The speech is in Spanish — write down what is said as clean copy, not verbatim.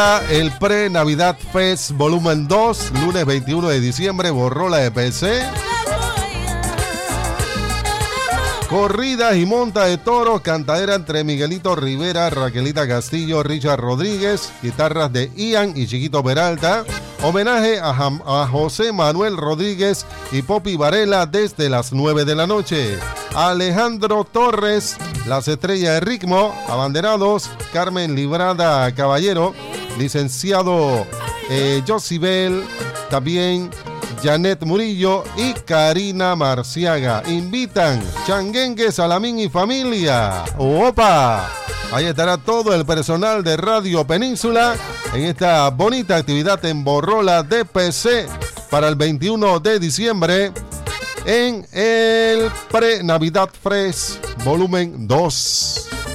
El pre-Navidad Fest Volumen 2, lunes 21 de diciembre, Borrola EPC. Corridas y monta de toros, cantadera entre Miguelito Rivera, Raquelita Castillo, Richard Rodríguez, guitarras de Ian y Chiquito Peralta. Homenaje a José Manuel Rodríguez y Popi Varela desde las 9 de la noche. Alejandro Torres, las estrellas de ritmo, abanderados, Carmen Librada Caballero, licenciado Josibel, también Janet Murillo y Karina Marciaga. Invitan Changuengue, Salamín y familia. ¡Opa! Ahí estará todo el personal de Radio Península en esta bonita actividad en Borrola DPC para el 21 de diciembre en el Pre-Navidad Fest Volumen 2.